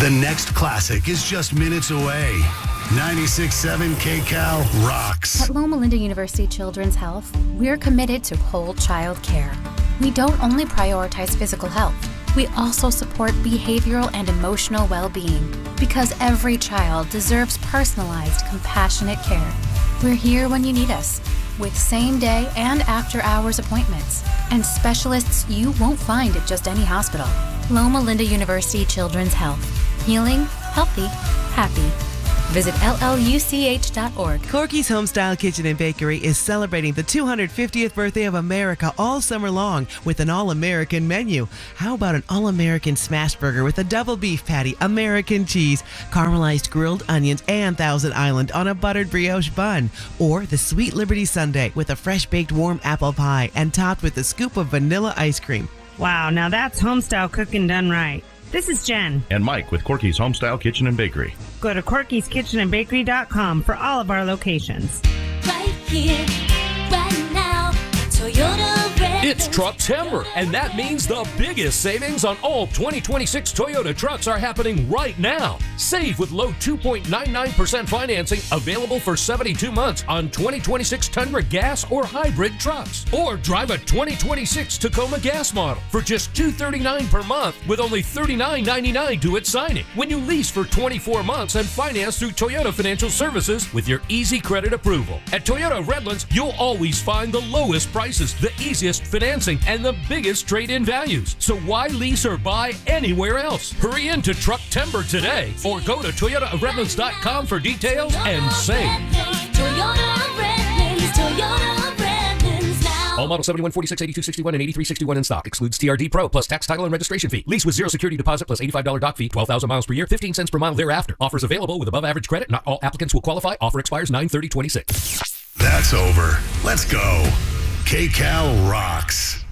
The next classic is just minutes away. 96.7 KCAL rocks. At Loma Linda University Children's Health, we're committed to whole child care. We don't only prioritize physical health, we also support behavioral and emotional well-being because every child deserves personalized, compassionate care. We're here when you need us, with same-day and after-hours appointments, and specialists you won't find at just any hospital. Loma Linda University Children's Health. Healing, healthy, happy. Visit LLUCH.org. Corky's Homestyle Kitchen and Bakery is celebrating the 250th birthday of America all summer long with an all-American menu. How about an all-American smash burger with a double beef patty, American cheese, caramelized grilled onions, and Thousand Island on a buttered brioche bun? Or the Sweet Liberty Sundae with a fresh-baked warm apple pie and topped with a scoop of vanilla ice cream. Wow, now that's homestyle cooking done right. This is Jen. And Mike with Corky's Homestyle Kitchen and Bakery. Go to corkyskitchenandbakery.com for all of our locations. Right here, right now, Toyota Red. It's Trucktember, and that means the biggest savings on all 2026 Toyota trucks are happening right now. Save with low 2.99% financing available for 72 months on 2026 Tundra gas or hybrid trucks. Or drive a 2026 Tacoma gas model for just $239 per month with only $39.99 due at signing when you lease for 24 months and finance through Toyota Financial Services with your easy credit approval. At Toyota Redlands, you'll always find the lowest prices, the easiest financing, and the biggest trade-in values. So why lease or buy anywhere else? Hurry into Trucktember today or go to ToyotaRedlands.com for details and save. Toyota Redlands, Toyota Redlands now. All model 71, 46, 82, 61, and 83, 61 in stock. Excludes TRD Pro plus tax, title, and registration fee. Lease with zero security deposit plus $85 dock fee. 12,000 miles per year. 15 cents per mile thereafter. Offers available with above average credit. Not all applicants will qualify. Offer expires 9/30/26. That's over. Let's go. KCAL rocks.